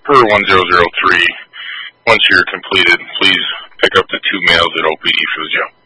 per 1003, once you're completed, please pick up the 2 males at OPE for the job.